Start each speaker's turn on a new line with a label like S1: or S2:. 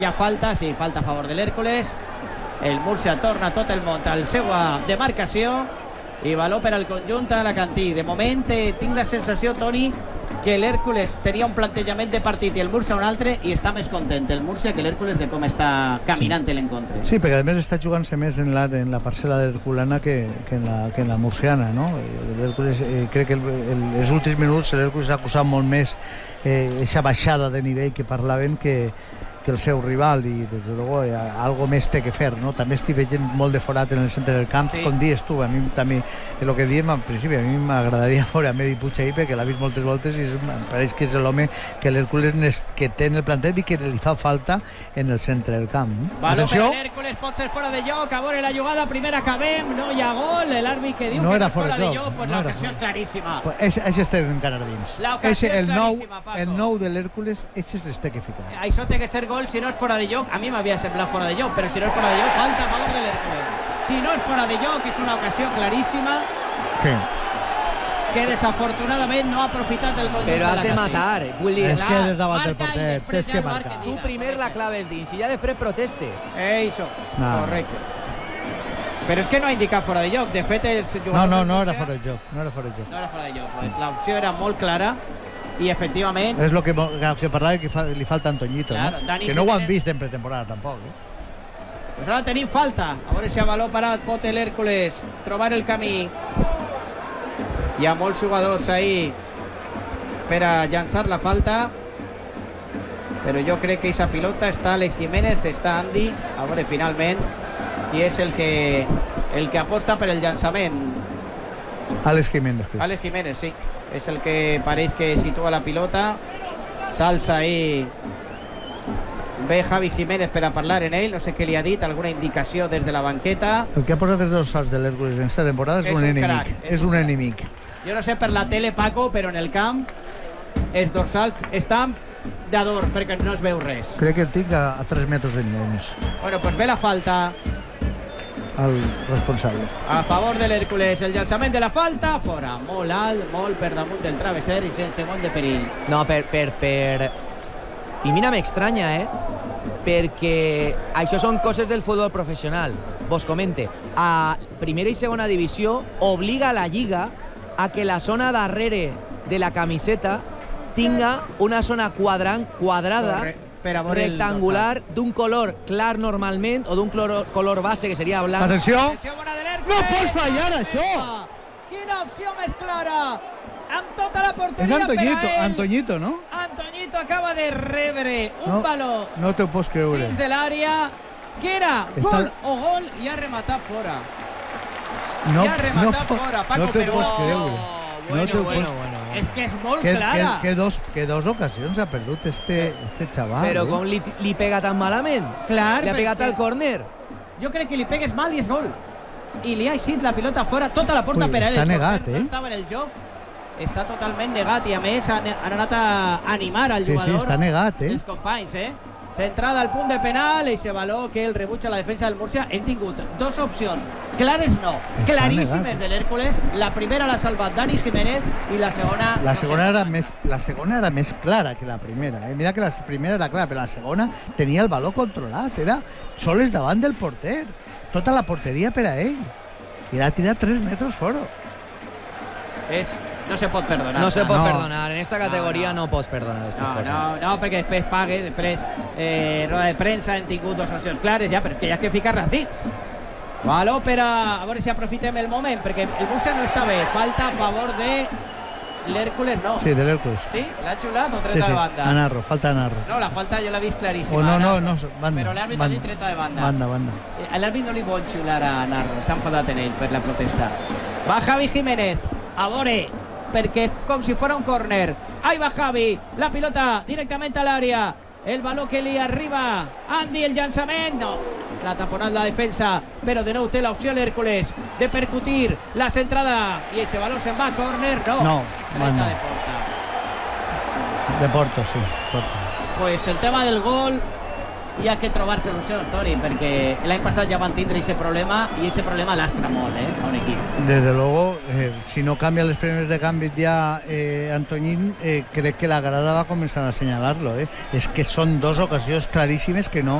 S1: Ja falta, sí, falta a favor de l'Hèrcules. El Múrcia torna tot el món al seva demarcació i valor per al conjunt alacantí. De moment tinc la sensació, Toni, que l'Hèrcules tenia un plantejament de partit i el Múrcia un altre, i està més content el Múrcia que l'Hèrcules de com està caminant l'encontre.
S2: Sí, perquè a més està jugant-se més en la parcel·la herculana que en la murciana, no? L'Hèrcules, crec que els últims minuts l'Hèrcules ha acusat molt més aquesta baixada de nivell que parlaven que el seu rival, i des de luego algo més té que fer, no? També estic veient molt de forat en el centre del camp, sí. Com dius tu, a mi també, el que diem al principi, a mi m'agradaria veure a Medi Puig ahí, perquè l'ha vist moltes voltes i em pareix que és l'home que l'Hèrcules que té en el plantet i que li fa falta en el centre del camp.
S1: Valor per l'Hèrcules, pot ser fora de joc, a veure la jugada, primera acabem, no hi ha gol, l'àrbit que diu
S2: no
S1: que
S2: era
S1: no és fora de joc, pues l'ocasió és claríssima.
S2: Això està encara dins.
S1: L'ocasió és claríssima, Paco.
S2: El nou de l'Hèrcules, això s'està que ficar.
S1: Això té que ser gol, si no és fora de joc. A mi m'havia semblat fora de joc, però si no és fora de joc, falta a favor de l'Hèrcules. Si no és fora de joc, és una ocasió claríssima.
S2: Sí.
S1: Que desafortunadament no ha aprofitat el conjunt.
S3: Però has de matar, vull dir,
S2: és que des davant del porter tens que marcar.
S3: Tu primer la claves dins i ja després protestes.
S1: Això, correcte. Però és que no ha indicat fora de joc. De fet, el
S2: jugador no era fora de joc. No era fora de joc.
S1: No era fora de joc. Pues l'opció era molt clara i efectivament...
S2: És el que parlava que li falta a Antoñito,
S1: claro,
S2: no? Que no ho han vist en pretemporada tampoc,
S1: Pues ara tenim falta. A veure si a valor parat pot l'Hèrcules trobar el camí. Hi ha molts jugadors ahí per a llançar la falta, però jo crec que aquesta pilota està Àlex Jiménez, està Andy. A veure finalment qui és el que aposta per el llançament.
S2: Àlex Jiménez.
S1: Àlex Jiménez, sí. És el que pareix que situa la pilota. S'alça ahí. Ve Javi Jiménez per a parlar en ell. No sé què li ha dit, alguna indicació des de la banqueta.
S2: El que ha posat els dorsals de l'Hèrcules en aquesta temporada és un enemic. És un enemic.
S1: Jo no sé per la tele, Paco, però en el camp els dorsals estan d'ador perquè no es veu res.
S2: Crec que el tinc a 3 metres de nivell.
S1: Bueno, pues ve la falta
S2: al responsable.
S1: A favor de l'Hèrcules, el llançament de la falta, fora. Molt alt, molt per damunt del travesser i sense molt de perill.
S3: No, I mira, m'estranya, perquè això són coses del futbol professional. Vos comente, a primera i segona divisió obliga la Lliga a que la zona darrere de la camiseta tinga una zona quadrada, rectangular, d'un color clar normalment o d'un color base que seria blanc.
S2: Atenció!
S1: No pots fallar això! Quina opció més clara! Amb tota la porteria per a ell.
S2: Antoñito, no?
S1: Antoñito acaba de rebre un valor.
S2: No t'ho pots creure.
S1: Dins de l'àrea, que era gol o gol, i ha rematat fora.
S2: No,
S1: I ha rematat fora, Paco,
S2: no t'ho pots creure.
S3: Bueno.
S1: És que és molt clara.
S2: Que dos ocasions ha perdut este xaval.
S3: Però com li pega tan malament?
S1: Clar.
S3: Li ha pegat al córner.
S1: Jo crec que li pegues mal i és gol. I li ha eixit la pilota fora, tota la porta per a ell.
S2: Està negat,
S1: No estava en el joc. Està totalment negat i a més han anat a animar al jugador.
S2: Sí, està negat,
S1: Els companys, Centrada al punt de penal, i se valor que el rebutja la defensa del Múrcia. Hem tingut dos opcions, clares no, claríssimes de l'Hèrcules. La primera l'ha salvat Dani Jiménez i la segona...
S2: La segona era més clara que la primera. Mira que la primera era clara, però la segona tenia el valor controlat. Era sols davant del porter. Tota la porteria per a ell. I l'ha tirat 3 metres fora.
S1: No se pot perdonar.
S3: No se pot perdonar. En esta categoria no pots perdonar estas coses.
S1: No, perquè després pague, després roda de premsa, hem tingut dos opcions clares, ja, però és que hi ha que ficar-les dins. Valor per a veure si aprofitem el moment, perquè el Múrcia no està bé. Falta a favor de l'Hèrcules, no.
S2: Sí, de l'Hèrcules.
S1: Sí? L'ha xulat o treta de banda?
S2: A Narro, falta a Narro.
S1: No, la falta jo l'he vist claríssima.
S2: No, banda.
S1: Però l'àrbit ha dit treta de banda.
S2: Banda.
S1: L'àrbit no li vol xular a Narro, està enfadat en ell per la protesta. Va Javi Jiménez, a veure, perquè és com si fos un córner. Ahí va Javi, la pilota directament a l'àrea, el valor que li arriba Andy, el llançament, no, la taponat la defensa, però de nou té l'opció l'Hèrcules de percutir la centrada i ese valor se'n va a córner, no, dreta de porta.
S2: De Porto, sí, Porto.
S1: Pues el tema del gol hi ha que trobar solucions, Tori, perquè l'any passat ja van tindre aquest problema i aquest problema lastra molt a un equip.
S2: Desde luego, si no cambia los premios de cambio ya Antoñín, cree que la grada va a comenzar a señalarlo. Es que son dos ocasiones clarísimas que no